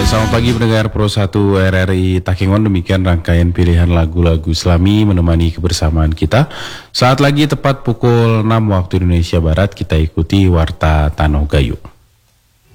Selamat pagi pendengar Pro 1 RRI Takengon. Demikian rangkaian pilihan lagu-lagu Islami menemani kebersamaan kita. Saat lagi tepat pukul 6 waktu Indonesia Barat, kita ikuti Warta Tanoh Gayo.